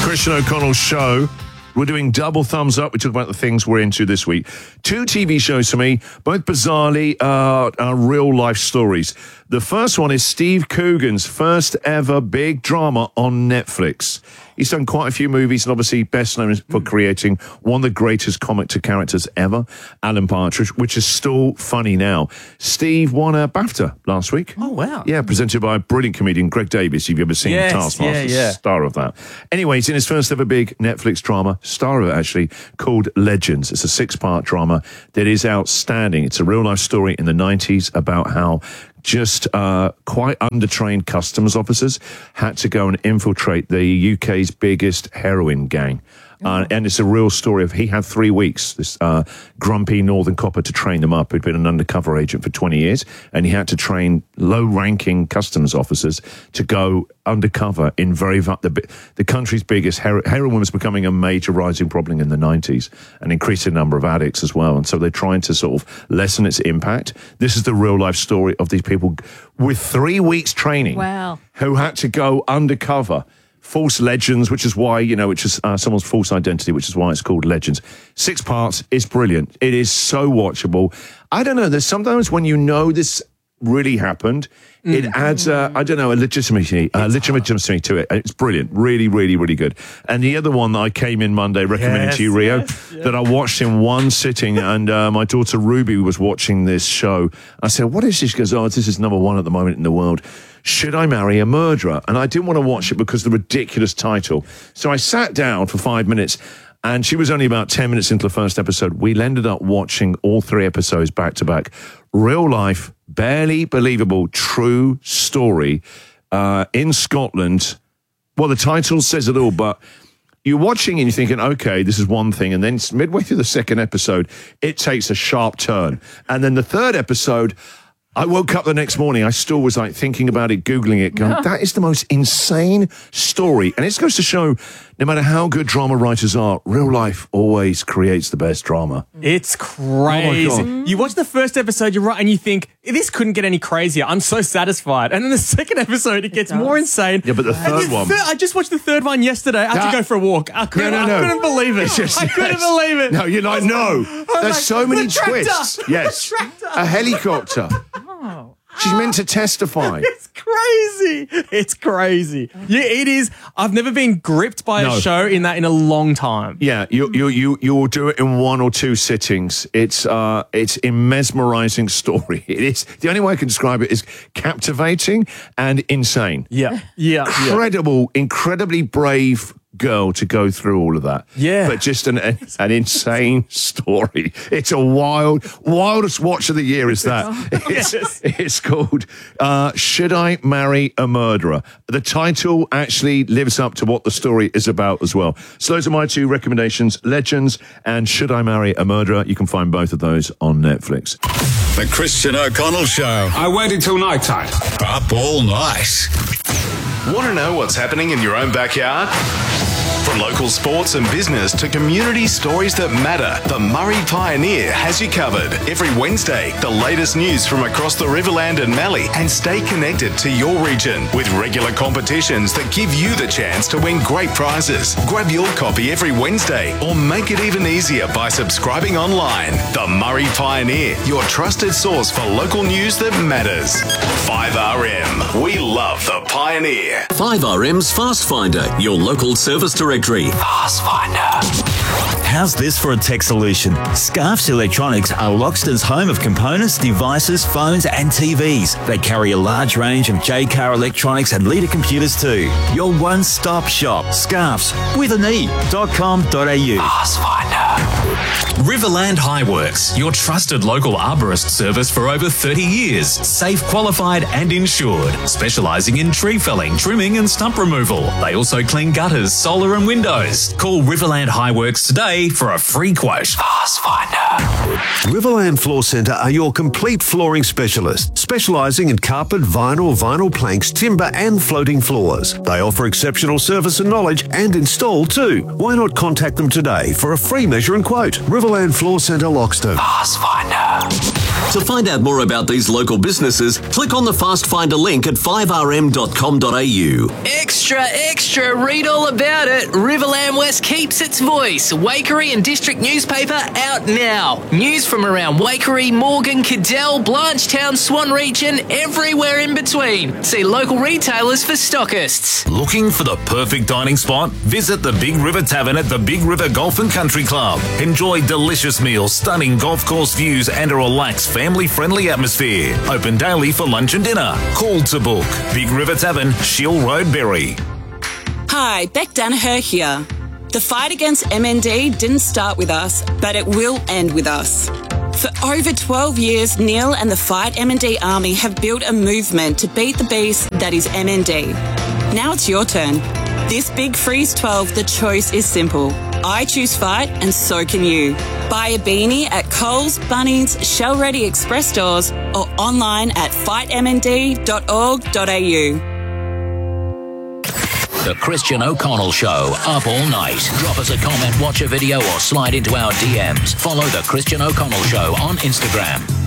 Christian O'Connell Show. We're doing double thumbs up. We talk about the things we're into this week. 2 TV shows for me, both bizarrely real-life stories. The first one is Steve Coogan's first ever big drama on Netflix. He's done quite a few movies and obviously best known for creating one of the greatest comic to characters ever, Alan Partridge, which is still funny now. Steve won a BAFTA last week. Oh, wow. Yeah, presented by a brilliant comedian, Greg Davies. You've ever seen Taskmaster, star of that. Anyway, he's in his first ever big Netflix drama, star of it actually, called Legends. It's a 6-part drama that is outstanding. It's a real-life story in the 90s about how just quite undertrained customs officers had to go and infiltrate the UK's biggest heroin gang. And it's a real story of he had 3 weeks, this grumpy northern copper, to train them up. He'd been an undercover agent for 20 years, and he had to train low-ranking customs officers to go undercover in the country's biggest heroin was becoming a major rising problem in the 90s, an increasing number of addicts as well. And so they're trying to sort of lessen its impact. This is the real-life story of these people with 3 weeks training who had to go undercover. False Legends, which is why, which is someone's false identity, which is why it's called Legends. 6 parts. It's brilliant. It is so watchable. I don't know. There's sometimes when this really happened, it adds, a legitimacy to it. It's brilliant. Really, really, really good. And the other one that I came in Monday recommending to you, Rio, that I watched in one sitting, and my daughter Ruby was watching this show. I said, what is this? She goes, this is number 1 at the moment in the world. Should I Marry a Murderer? And I didn't want to watch it because of the ridiculous title. So I sat down for 5 minutes, and she was only about 10 minutes into the first episode. We ended up watching all 3 episodes back to back. Real life, barely believable, true story in Scotland. Well, the title says it all, but you're watching and you're thinking, okay, this is one thing. And then midway through the second episode, it takes a sharp turn. And then the third episode, I woke up the next morning, I still was like thinking about it, Googling it, going, that is the most insane story. And it goes to show, no matter how good drama writers are, real life always creates the best drama. It's crazy. Oh my God. You watch the first episode, you're right, and you think, this couldn't get any crazier. I'm so satisfied. And then the second episode, it gets more insane. Yeah, but the third one. I just watched the third one yesterday. I had to go for a walk. I couldn't believe it. I couldn't believe it. No, you're like, no. There's so many twists. Yes. A helicopter. Oh. She's meant to testify. It's crazy. It's crazy. Yeah, it is. I've never been gripped by a show in a long time. Yeah, you'll do it in 1 or 2 sittings. It's a mesmerizing story. It is. The only way I can describe it is captivating and insane. Yeah. Incredibly brave girl to go through all of that. Yeah. But just an insane story. It's a wildest watch of the year is that. It's called Should I Marry a Murderer? The title actually lives up to what the story is about as well. So those are my 2 recommendations, Legends and Should I Marry a Murderer. You can find both of those on Netflix. The Christian O'Connell Show. I waited till night time. Up all night. Want to know what's happening in your own backyard? From local sports and business to community stories that matter, the Murray Pioneer has you covered. Every Wednesday, the latest news from across the Riverland and Mallee, and stay connected to your region with regular competitions that give you the chance to win great prizes. Grab your copy every Wednesday or make it even easier by subscribing online. The Murray Pioneer, your trusted source for local news that matters. 5RM, we love the Pioneer. 5RM's Fast Finder, your local service directory. Fast Finder. How's this for a tech solution? Scarfs Electronics are Loxton's home of components, devices, phones and TVs. They carry a large range of J-Car electronics and leader computers too. Your one-stop shop. Scarfs with an e.com.au. Fast Finder. Riverland Highworks, your trusted local arborist service for over 30 years. Safe, qualified and insured. Specialising in tree felling, trimming and stump removal. They also clean gutters, solar and windows. Call Riverland Highworks today for a free quote. Fast Finder. Riverland Floor Centre are your complete flooring specialists, specialising in carpet, vinyl planks, timber and floating floors. They offer exceptional service and knowledge and install too. Why not contact them today for a free measure and quote? Riverland Floor Centre, Loxton. Fast Finder. To find out more about these local businesses, click on the Fast Finder link at 5rm.com.au. Extra, extra, read all about it. Riverland West keeps its voice. Waikerie and District newspaper out now. News from around Waikerie, Morgan, Cadell, Blanchetown, Swan Reach and everywhere in between. See local retailers for stockists. Looking for the perfect dining spot? Visit the Big River Tavern at the Big River Golf and Country Club. Enjoy delicious meals, stunning golf course views and a relaxed family-friendly atmosphere. Open daily for lunch and dinner. Call to book. Big River Tavern, Shield Road, Berry. Hi, Beck Danaher here. The fight against MND didn't start with us, but it will end with us. For over 12 years, Neil and the Fight MND Army have built a movement to beat the beast that is MND. Now it's your turn. This Big Freeze 12, the choice is simple. I choose Fight and so can you. Buy a beanie at Coles, Bunnings, Shell Ready Express stores or online at fightmnd.org.au. The Christian O'Connell Show, up all night. Drop us a comment, watch a video or slide into our DMs. Follow The Christian O'Connell Show on Instagram.